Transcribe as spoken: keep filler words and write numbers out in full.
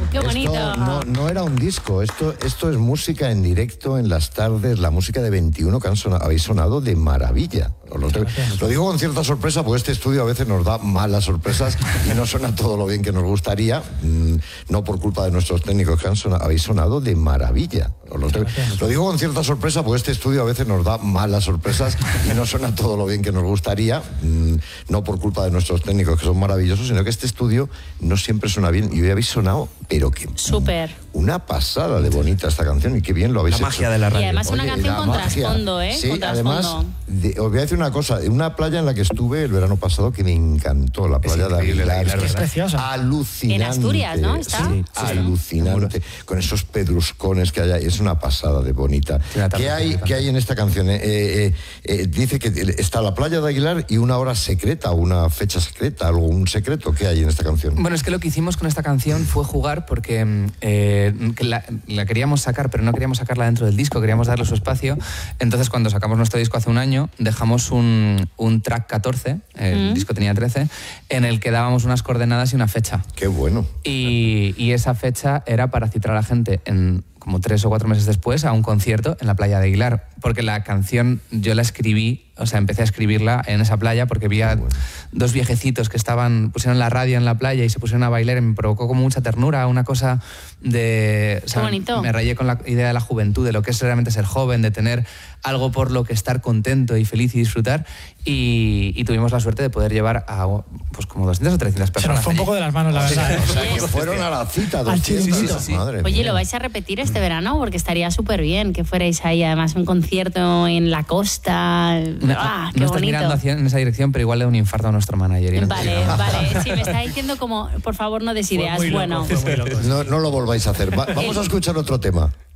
¡Qué bonito! Esto no, no era un disco, esto, esto es música en directo en las tardes, la música de veintiuno que han sonado, habéis sonado de maravilla. Lo, lo digo con cierta sorpresa porque este estudio a veces nos da malas sorpresas y no suena todo lo bien que nos gustaría, no por culpa de nuestros técnicos que han sonado, habéis sonado de maravilla. Lo, lo digo con cierta sorpresa porque este estudio a veces nos da malas sorpresas y no suena todo lo bien que nos gustaría, no por culpa de nuestros técnicos que son maravillosos, sino que este estudio no siempre suena bien y hoy habéis sonado, pero que... Súper. Una pasada de bonita esta canción y qué bien lo habéis hecho. La magia de la radio. Y además una Oye, canción la con magia. trasfondo, ¿eh? Sí, con además, trasfondo. de, os voy a decir una cosa, una playa en la que estuve el verano pasado que me encantó, la playa de Aguilar. Aguilar, es preciosa. Alucinante. En Asturias, ¿no? ¿Está? Sí, Sí, alucinante. Con esos pedruscones que hay ahí, es una pasada de bonita. Sí, la tarde, ¿Qué hay, la tarde. ¿Qué hay en esta canción? Eh, eh, eh, dice que está la playa de Aguilar y una hora secreta, una fecha secreta, algo, un secreto. ¿Qué hay en esta canción? Bueno, es que lo que hicimos con esta canción fue jugar porque eh, que la, la queríamos sacar, pero no queríamos sacarla dentro del disco, queríamos darle su espacio. Entonces, cuando sacamos nuestro disco hace un año, dejamos un, un track catorce, el Mm. disco tenía trece, en el que dábamos unas coordenadas y una fecha. Qué bueno. Y, y esa fecha era para citar a la gente en como tres o cuatro meses después a un concierto en la playa de Aguilar, porque la canción yo la escribí, o sea, empecé a escribirla en esa playa porque vi a Bueno. dos viejecitos que estaban, pusieron la radio en la playa y se pusieron a bailar y me provocó como mucha ternura, una cosa de... O sea, Qué bonito. me rayé con la idea de la juventud, de lo que es realmente ser joven, de tener algo por lo que estar contento y feliz y disfrutar, y, y tuvimos la suerte de poder llevar a pues como doscientas o trescientas Se personas. nos fue un allí. poco de las manos, la verdad. ¿eh? O sea, que fueron a la cita, Al doscientos, chiringuito. sí, sí. madre Oye, mía. ¿lo vais a repetir este verano? Porque estaría súper bien que fuerais ahí, además, un concierto en la costa. No, ¡Ah, no qué estás bonito! mirando hacia, en esa dirección, pero igual le da un infarto a nuestro manager. y no- Vale, vale. Sí, me está diciendo como, por favor, no des Fue ideas. muy loco, Bueno, fue muy loco. No, no lo volváis a hacer. Va- vamos a escuchar otro tema.